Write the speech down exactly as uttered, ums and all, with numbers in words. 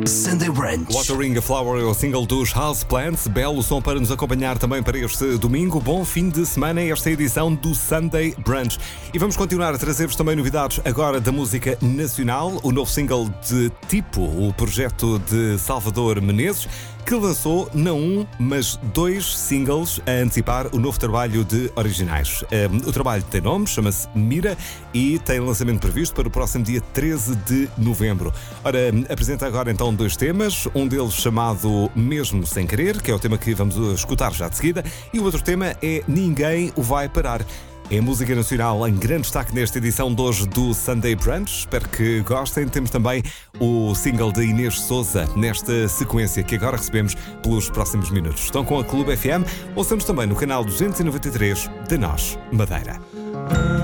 Sunday Brunch. Watering a Flower é o single dos House Plants. Belo som para nos acompanhar também para este domingo. Bom fim de semana, esta edição do Sunday Brunch. E vamos continuar a trazer-vos também novidades agora da música nacional. O novo single de Tipo, o projeto de Salvador Menezes, que lançou não um, mas dois singles a antecipar o novo trabalho de originais. Um, o trabalho tem nome, chama-se Mira e tem lançamento previsto para o próximo dia treze de novembro. Ora, apresenta agora então dois temas, um deles chamado Mesmo Sem Querer, que é o tema que vamos escutar já de seguida, e o outro tema é Ninguém o Vai Parar. É a música nacional em grande destaque nesta edição de hoje do Sunday Brunch. Espero que gostem. Temos também o single de Inês Souza nesta sequência que agora recebemos pelos próximos minutos. Estão com a Clube F M. Ouçamos também no canal duzentos e noventa e três de Nós, Madeira.